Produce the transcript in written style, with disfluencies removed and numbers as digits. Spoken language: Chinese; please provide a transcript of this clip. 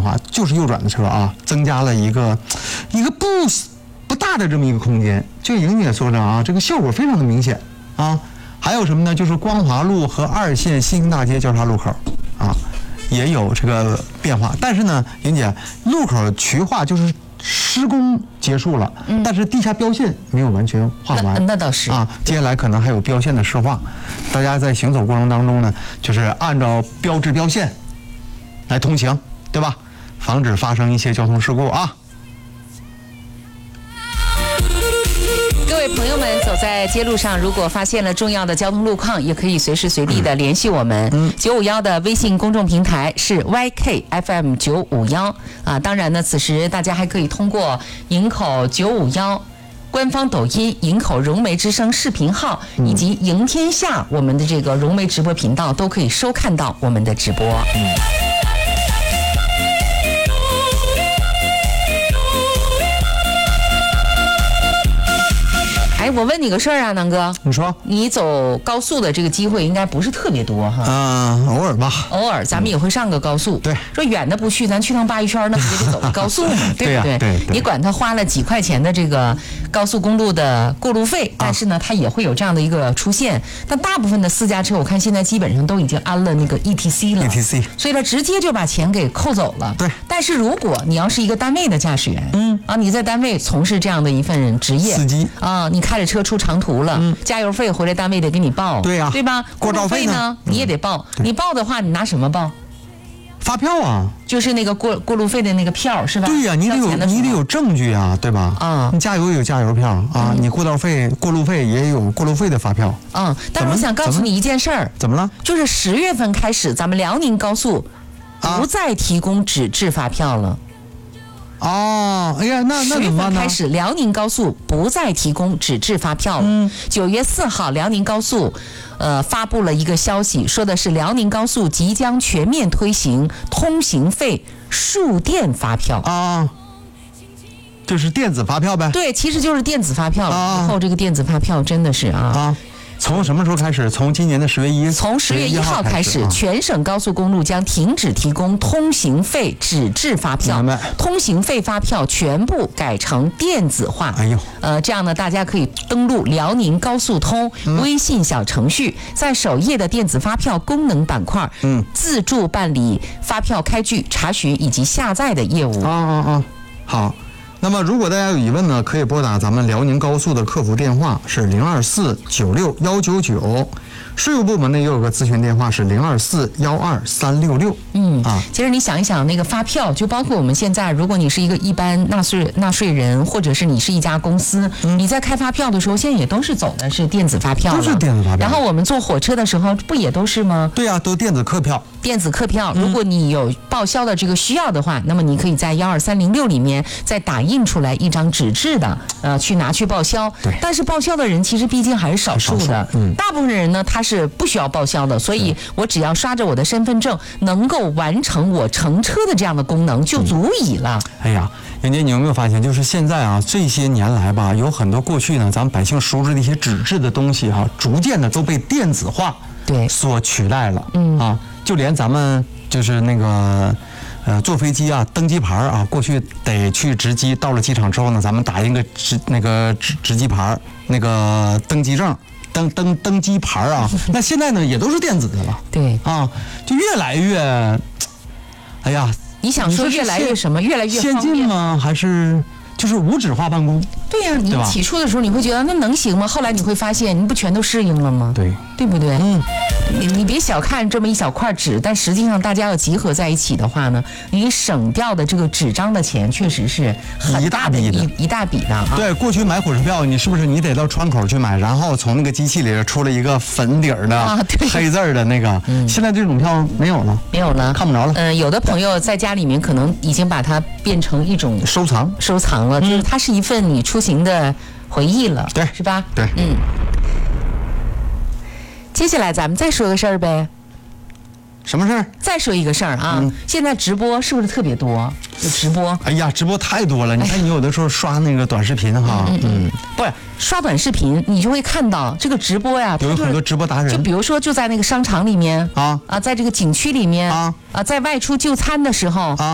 化，就是右转的车啊，增加了一个不大的这么一个空间。就莹姐说的啊，这个效果非常的明显啊。还有什么呢？就是光华路和2线新兴大街交叉路口啊，也有这个变化。但是呢，莹姐，路口渠化就是施工结束了，但是地下标线没有完全画完。 那倒是啊，接下来可能还有标线的施画。大家在行走过程当中呢，就是按照标志标线来通行，对吧？防止发生一些交通事故啊。 各位朋友们，走在街路上，如果发现了重要的交通路况，也可以随时随地的联系我们。951的微信公众平台是 YKFM951啊。当然呢，此时大家还可以通过营口951官方抖音、营口融媒之声视频号以及赢天下我们的这个融媒直播频道，都可以收看到我们的直播。哎，我问你个事儿啊，南哥， 你说， 你走高速的这个机会应该不是特别多哈？ 偶尔吧。 偶尔，咱们也会上个高速。 对， 说远的不去，咱去趟鲅鱼圈，那不就得走个高速嘛？对不对？ 对。 你管他花了几块钱的这个高速公路的过路费，但是呢，它也会有这样的一个出现。但大部分的私家车，我看现在基本上都已经安了那个 ETC 了。 ETC， 所以呢，直接就把钱给扣走了。 对。 但是如果你要是一个单位的驾驶员，你在单位从事这样的一份职业， 司机啊，你开着车出长途了，加油费回来单位得给你报， 对呀， 对吧？ 过道费呢，你也得报。你报的话，你拿什么报？ 发票啊， 就是那个过路费的那个票，是吧？ 对呀，你得有证据啊，对吧？ 啊， 你加油有加油票啊，你过路费也有过路费的发票。 但是我想告诉你一件事儿， 怎么了？ 就是10月份开始，咱们辽宁高速不再提供纸质发票了。 哎呀，那怎么办呢？ 开始，辽宁高速不再提供纸质发票了。9月4号，辽宁高速发布了一个消息，说的是辽宁高速即将全面推行通行费数电发票啊，就是电子发票呗。 对，其实就是电子发票了。以后这个电子发票真的是从什么时候开始？从今年的10月1日， 从10月1号开始，全省高速公路将停止提供通行费纸质发票，通行费发票全部改成电子化。 哎呦， 这样呢，大家可以登录辽宁高速通微信小程序，在首页的电子发票功能板块，自助办理发票开具、查询以及下载的业务。 好。那么，如果大家有疑问呢，可以拨打咱们辽宁高速的客服电话是024961999，税务部门呢也有个咨询电话是024123666。 其实你想一想，那个发票就包括我们现在，如果你是一个一般纳税人，或者是你是一家公司，你在开发票的时候，现在也都是走的是电子发票了， 都是电子发票。 然后我们坐火车的时候，不也都是吗？ 对呀，都电子客票。 电子客票，如果你有报销的这个需要的话，那么你可以在12306里面再打印出来一张纸质的，去拿去报销。 对。 但是报销的人其实毕竟还是少数的，大部分人呢他是不需要报销的，所以我只要刷着我的身份证，能够完成我乘车的这样的功能就足以了。 哎呀，袁姐，你有没有发现，就是现在啊，这些年来吧，有很多过去呢，咱们百姓熟知的一些纸质的东西逐渐的都被电子化所取代了。就连咱们就是那个坐飞机登机牌过去得去值机，到了机场之后呢，咱们打印个值机牌，那个登机证。登机牌那现在呢也都是电子的了。 对就越来越，哎呀， 你想说越来越什么？越来越先进吗？还是就是无纸化办公？ 对呀，你起初的时候你会觉得那能行吗？后来你会发现，你不全都适应了吗？对不对？你别小看这么一小块纸，但实际上大家要集合在一起的话呢，你省掉的这个纸张的钱确实是很大的一大笔的。 对，过去买火车票，你是不是你得到窗口去买，然后从那个机器里出了一个粉底儿的黑字的那个？现在这种票没有了，看不着了。 有的朋友在家里面可能已经把它变成一种收藏了，就是它是一份你出行的回忆了， 对， 是吧？ 对， 接下来咱们再说个事儿呗。 什么事儿？ 再说一个事儿现在直播是不是特别多？有直播？ 哎呀，直播太多了！你看，你有的时候刷那个短视频不是刷短视频，你就会看到这个直播呀， 有很多直播达人。 就比如说，就在那个商场里面在这个景区里面在外出就餐的时候